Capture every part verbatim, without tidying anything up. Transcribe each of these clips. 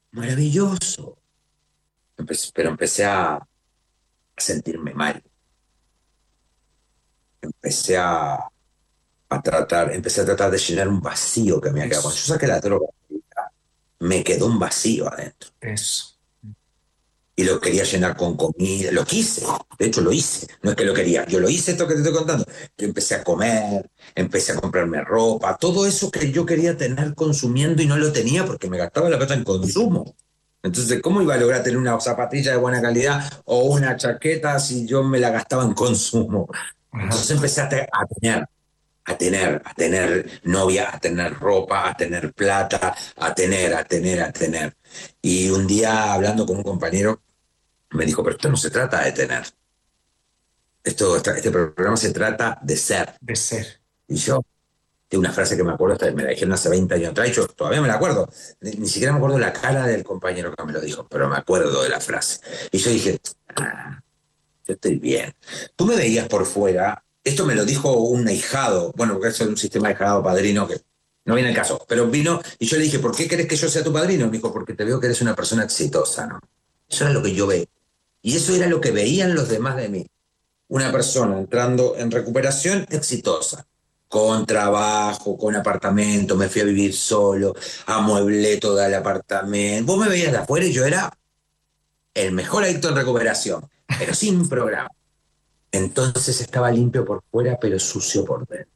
maravilloso. Empe- pero empecé a, a sentirme mal. Empecé a, a tratar, empecé a tratar de llenar un vacío que me había quedado. Cuando yo Eso, saqué la droga, me quedó un vacío adentro. eso. Y lo quería llenar con comida, lo quise, de hecho lo hice, no es que lo quería, yo lo hice esto que te estoy contando, yo empecé a comer, empecé a comprarme ropa, todo eso que yo quería tener consumiendo y no lo tenía porque me gastaba la plata en consumo. Entonces, ¿cómo iba a lograr tener una zapatilla de buena calidad o una chaqueta si yo me la gastaba en consumo? Ajá. Entonces empecé a, te- a tener, a tener, a tener novia, a tener ropa, a tener plata, a tener, a tener, a tener. Y un día hablando con un compañero, me dijo, pero esto no se trata de tener. Esto, este programa se trata de ser. De ser. Y yo, de una frase que me acuerdo, hasta me la dijeron hace veinte años atrás, y yo todavía me la acuerdo. Ni, ni siquiera me acuerdo la cara del compañero que me lo dijo, pero me acuerdo de la frase. Y yo dije, ah, yo estoy bien. Tú me veías por fuera, esto me lo dijo un ahijado, bueno, porque eso es un sistema de ahijado padrino que no viene el caso, pero vino y yo le dije, ¿por qué querés que yo sea tu padrino? Me dijo, porque te veo que eres una persona exitosa, ¿no? Eso era lo que yo veía. Y eso era lo que veían los demás de mí. Una persona entrando en recuperación exitosa, con trabajo, con apartamento, me fui a vivir solo, amueblé todo el apartamento. Vos me veías de afuera y yo era el mejor adicto en recuperación, pero sin programa. Entonces estaba limpio por fuera, pero sucio por dentro.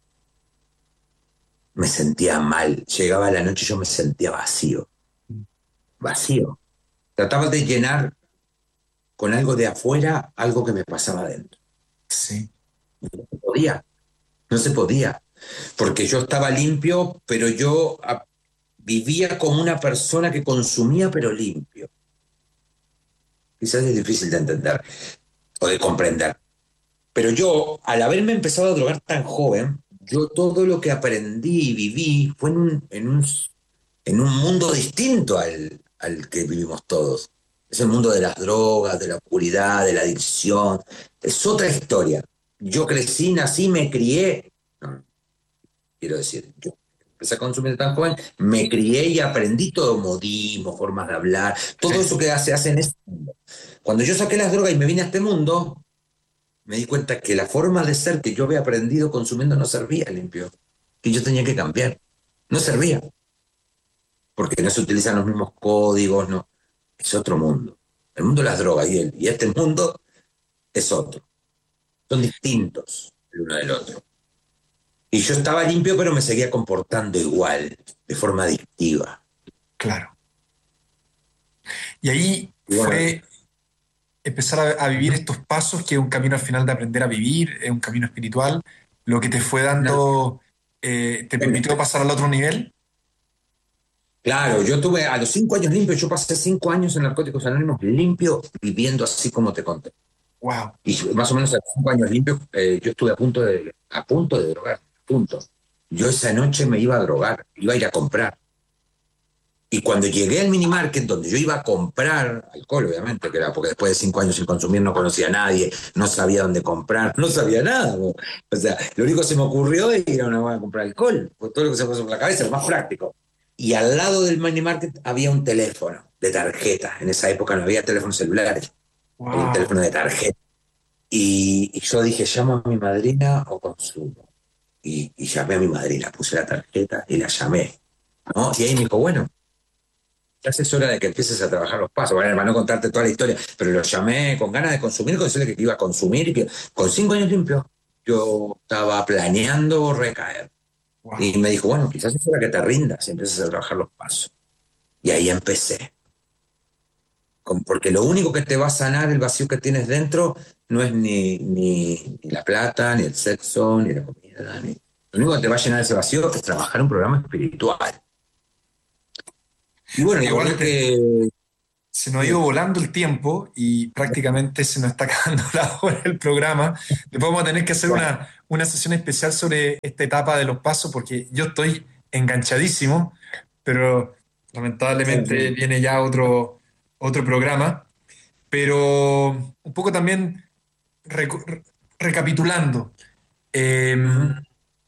Me sentía mal. Llegaba la noche y yo me sentía vacío, vacío. Trataba de llenar con algo de afuera algo que me pasaba adentro. Sí. No se podía, no se podía. Porque yo estaba limpio, pero yo a, vivía como una persona que consumía, pero limpio. Quizás es difícil de entender o de comprender. Pero yo, al haberme empezado a drogar tan joven, yo todo lo que aprendí y viví fue en un, en un, en un mundo distinto al, al que vivimos todos. Es el mundo de las drogas, de la oscuridad, de la adicción. Es otra historia. Yo crecí, nací, me crié. No, quiero decir, yo empecé a consumir tan joven, me crié y aprendí todo, modismo, formas de hablar, todo Sí. eso que se hace en este mundo. Cuando yo saqué las drogas y me vine a este mundo, me di cuenta que la forma de ser que yo había aprendido consumiendo no servía limpio, que yo tenía que cambiar. No servía, porque no se utilizan los mismos códigos, no. Es otro mundo. El mundo de las drogas y, el, y este mundo es otro. Son distintos el uno del otro. Y yo estaba limpio, pero me seguía comportando igual, de forma adictiva. Claro. Y ahí Y bueno, fue empezar a, a vivir ujú. estos pasos, que es un camino al final de aprender a vivir, es un camino espiritual, lo que te fue No, dando, eh, te bueno, permitió pasar al otro nivel. claro, yo tuve a los cinco años limpio, yo pasé cinco años en Narcóticos Anónimos limpio, viviendo así como te conté. Wow. Y más o menos a los cinco años limpios, eh, yo estuve a punto de, a punto de drogar, a punto. Yo esa noche me iba a drogar, iba a ir a comprar. Y cuando llegué al mini market, donde yo iba a comprar alcohol, obviamente, que era porque después de cinco años sin consumir no conocía a nadie, no sabía dónde comprar, no sabía nada. Bo. O sea, lo único que se me ocurrió era ir a una a comprar alcohol, pues todo lo que se me pasó por la cabeza, lo más práctico. Y al lado del mini market había un teléfono de tarjeta. En esa época no había teléfonos celulares, había un Wow. teléfono de tarjeta. Y, y yo dije, llamo a mi madrina o consumo. Y, y llamé a mi madrina, puse la tarjeta y la llamé. ¿No? Y ahí me dijo, bueno, ya es hora de que empieces a trabajar los pasos. Bueno, para no contarte toda la historia, pero lo llamé con ganas de consumir, con decirle que iba a consumir y que con cinco años limpios yo estaba planeando recaer. Wow. Y me dijo, bueno, quizás es hora que te rindas y empieces a trabajar los pasos. Y ahí empecé. Con- porque lo único que te va a sanar el vacío que tienes dentro no es ni, ni, ni la plata, ni el sexo, ni la comida, ni... Lo único que te va a llenar ese vacío es trabajar un programa espiritual. Y bueno, Oye, la verdad Walter, que... se nos ha ido Bien. volando el tiempo y prácticamente se nos está acabando la hora del programa. Después vamos a tener que hacer una, una sesión especial sobre esta etapa de los pasos porque yo estoy enganchadísimo, pero lamentablemente viene ya otro, otro programa. Pero un poco también recu- re- recapitulando. eh, Ujú.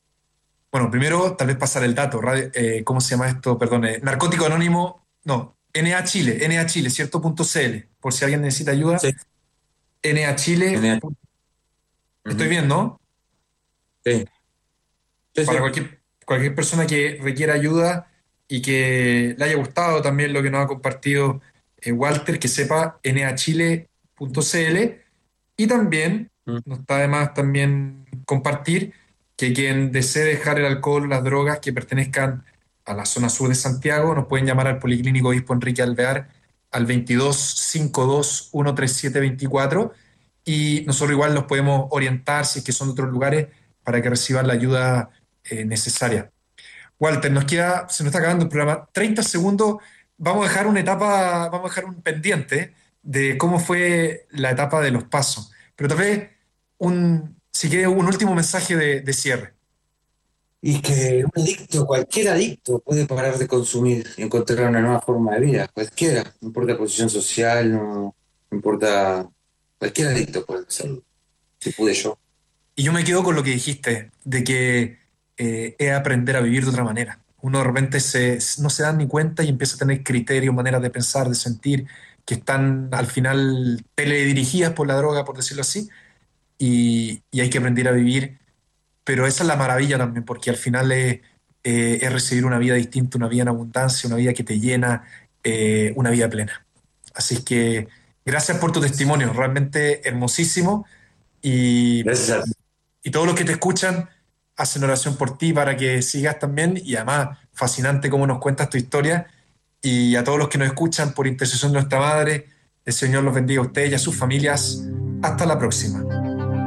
bueno, primero tal vez pasar el dato. radio- eh, ¿cómo se llama esto? Perdón, eh, Narcótico Anónimo. No. N A Chile, N A Chile, ¿cierto? Punto C L, por si alguien necesita ayuda. Sí, N A Chile, N A. estoy Ujú. bien, ¿no? Sí, sí, Para sí. cualquier, cualquier persona que requiera ayuda y que le haya gustado también lo que nos ha compartido eh, Walter, que sepa n a chile punto c l. Y también Mm. nos está de más también compartir que quien desee dejar el alcohol o las drogas que pertenezcan a la zona sur de Santiago nos pueden llamar al Policlínico Obispo Enrique Alvear al veintidós cincuenta y dos, ciento treinta y siete veinticuatro, y nosotros igual los podemos orientar si es que son de otros lugares para que reciban la ayuda eh, necesaria. Walter, nos queda, se nos está acabando el programa. Treinta segundos, vamos a dejar una etapa, vamos a dejar un pendiente de cómo fue la etapa de los pasos. Pero tal vez, un, si quieres, un último mensaje de, de cierre. Y que un adicto, cualquier adicto, puede parar de consumir y encontrar una nueva forma de vida. Cualquiera, no importa posición social, no, no importa. Cualquier adicto puede hacerlo. Si pude yo. Y yo me quedo con lo que dijiste, de que eh, es aprender a vivir de otra manera. Uno de repente se, no se da ni cuenta y empieza a tener criterios, maneras de pensar, de sentir, que están al final teledirigidas por la droga, por decirlo así, y, y hay que aprender a vivir. Pero esa es la maravilla también, porque al final es, eh, es recibir una vida distinta, una vida en abundancia, una vida que te llena, eh, una vida plena. Así es que gracias por tu testimonio, realmente hermosísimo. Y, Gracias a y todos los que te escuchan hacen oración por ti para que sigas también. Y además, fascinante cómo nos cuentas tu historia. Y a todos los que nos escuchan por intercesión de nuestra Madre, el Señor los bendiga a ustedes y a sus familias. Hasta la próxima.